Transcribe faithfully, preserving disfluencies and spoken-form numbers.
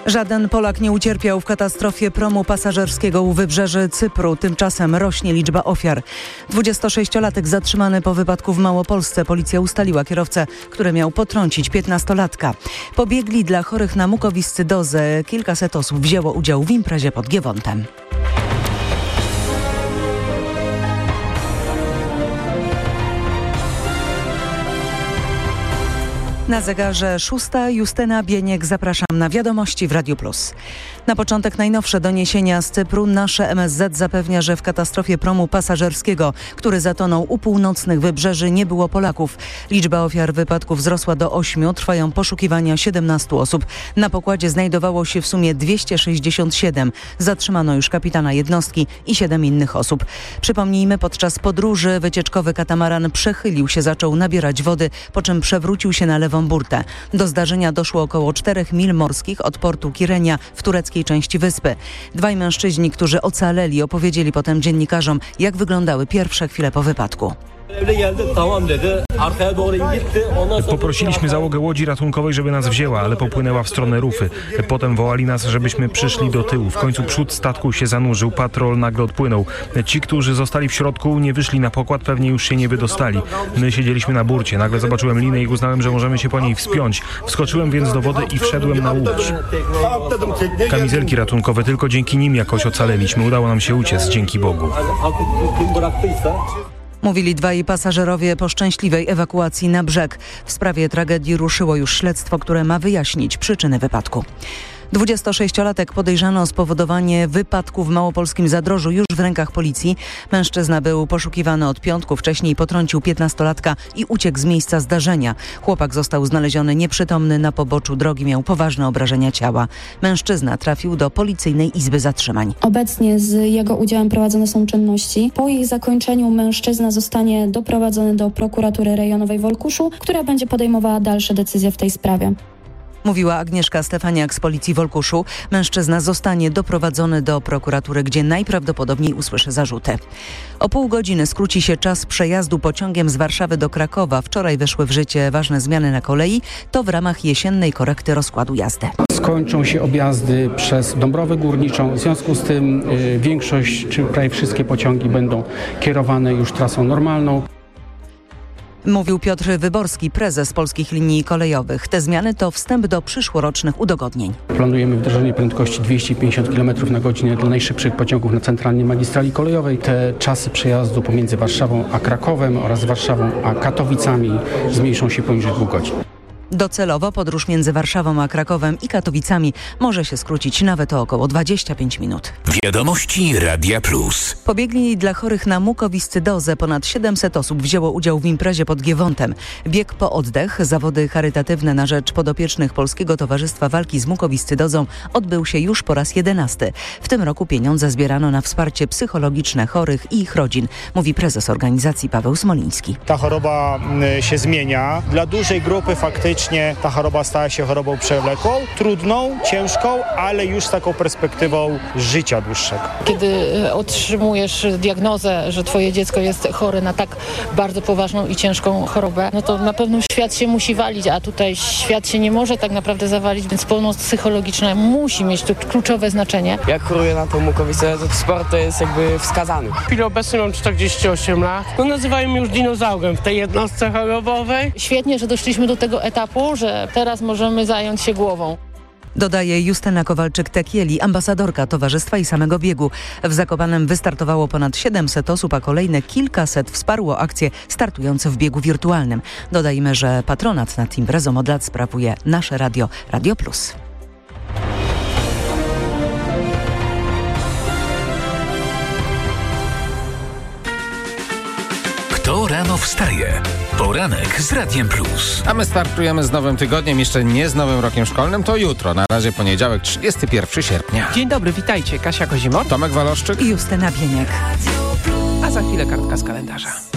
Żaden Polak nie ucierpiał w katastrofie promu pasażerskiego u wybrzeży Cypru. Tymczasem rośnie liczba ofiar. dwudziestosześciolatek zatrzymany po wypadku w Małopolsce. Policja ustaliła kierowcę, który miał potrącić piętnastolatka. Pobiegli dla chorych na mukowiscydozę. Kilkaset osób wzięło udział w imprezie pod Giewontem. Na zegarze szósta. Justyna Bieniek, zapraszam na wiadomości w Radiu Plus. Na początek najnowsze doniesienia z Cypru. Nasze M S Z zapewnia, że w katastrofie promu pasażerskiego, który zatonął u północnych wybrzeży, nie było Polaków. Liczba ofiar wypadku wzrosła do ośmiu. Trwają poszukiwania siedemnastu osób. Na pokładzie znajdowało się w sumie dwieście sześćdziesiąt siedem. Zatrzymano już kapitana jednostki i siedem innych osób. Przypomnijmy, podczas podróży wycieczkowy katamaran przechylił się, zaczął nabierać wody, po czym przewrócił się na lewą burtę. Do zdarzenia doszło około czterech mil morskich od portu Kirenia w tureckiej części wyspy. Dwaj mężczyźni, którzy ocaleli, opowiedzieli potem dziennikarzom, jak wyglądały pierwsze chwile po wypadku. Poprosiliśmy załogę łodzi ratunkowej, żeby nas wzięła, ale popłynęła w stronę Rufy. Potem wołali nas, żebyśmy przyszli do tyłu. W końcu przód statku się zanurzył, patrol nagle odpłynął. Ci, którzy zostali w środku, nie wyszli na pokład, pewnie już się nie wydostali. My siedzieliśmy na burcie. Nagle zobaczyłem linę i uznałem, że możemy się po niej wspiąć. Wskoczyłem więc do wody i wszedłem na łódź. Kamizelki ratunkowe, tylko dzięki nim jakoś ocaleliśmy. Udało nam się uciec, dzięki Bogu. Mówili dwaj pasażerowie po szczęśliwej ewakuacji na brzeg. W sprawie tragedii ruszyło już śledztwo, które ma wyjaśnić przyczyny wypadku. dwudziestosześciolatek podejrzany o spowodowanie wypadku w małopolskim Zadrożu już w rękach policji. Mężczyzna był poszukiwany od piątku. Wcześniej potrącił piętnastolatka i uciekł z miejsca zdarzenia. Chłopak został znaleziony nieprzytomny na poboczu drogi. Miał poważne obrażenia ciała. Mężczyzna trafił do policyjnej izby zatrzymań. Obecnie z jego udziałem prowadzone są czynności. Po ich zakończeniu mężczyzna zostanie doprowadzony do prokuratury rejonowej w Olkuszu, która będzie podejmowała dalsze decyzje w tej sprawie. Mówiła Agnieszka Stefaniak z policji w Olkuszu. Mężczyzna zostanie doprowadzony do prokuratury, gdzie najprawdopodobniej usłyszy zarzuty. O pół godziny skróci się czas przejazdu pociągiem z Warszawy do Krakowa. Wczoraj weszły w życie ważne zmiany na kolei. To w ramach jesiennej korekty rozkładu jazdy. Skończą się objazdy przez Dąbrowę Górniczą. W związku z tym y, większość, czy prawie wszystkie pociągi będą kierowane już trasą normalną. Mówił Piotr Wyborski, prezes Polskich Linii Kolejowych. Te zmiany to wstęp do przyszłorocznych udogodnień. Planujemy wdrożenie prędkości dwieście pięćdziesiąt kilometrów na godzinę dla najszybszych pociągów na centralnej magistrali kolejowej. Te czasy przejazdu pomiędzy Warszawą a Krakowem oraz Warszawą a Katowicami zmniejszą się poniżej dwóch godzin. Docelowo podróż między Warszawą a Krakowem i Katowicami może się skrócić nawet o około dwadzieścia pięć minut. Wiadomości Radia Plus. Pobiegli dla chorych na mukowiscydozę. Ponad siedemset osób wzięło udział w imprezie pod Giewontem. Bieg po oddech, zawody charytatywne na rzecz podopiecznych Polskiego Towarzystwa Walki z Mukowiscydozą odbył się już po raz jedenasty. W tym roku pieniądze zbierano na wsparcie psychologiczne chorych i ich rodzin, mówi prezes organizacji Paweł Smoliński. Ta choroba się zmienia. Dla dużej grupy faktycznie ta choroba stała się chorobą przewlekłą, trudną, ciężką, ale już z taką perspektywą życia dłuższego. Kiedy otrzymujesz diagnozę, że twoje dziecko jest chore na tak bardzo poważną i ciężką chorobę, no to na pewno świat się musi walić, a tutaj świat się nie może tak naprawdę zawalić, więc pomoc psychologiczna musi mieć tu kluczowe znaczenie. Jak choruję na tą mukowiscydozę, to sport to jest jakby wskazany. W chwili obecnej mam czterdzieści osiem lat. No nazywają mnie już dinozaurem w tej jednostce chorobowej. Świetnie, że doszliśmy do tego etapu, że teraz możemy zająć się głową. Dodaje Justyna Kowalczyk-Tekieli, ambasadorka towarzystwa i samego biegu. W Zakopanem wystartowało ponad siedemset osób, a kolejne kilkaset wsparło akcje startujące w biegu wirtualnym. Dodajmy, że patronat nad imprezą od lat sprawuje nasze radio, Radio Plus. Kto rano wstaje? Poranek z Radiem Plus. A my startujemy z nowym tygodniem, jeszcze nie z nowym rokiem szkolnym, to jutro. Na razie poniedziałek, trzydziestego pierwszego sierpnia. Dzień dobry, witajcie. Kasia Kozimor, Tomek Waloszczyk i Justyna Bieniek. A za chwilę kartka z kalendarza.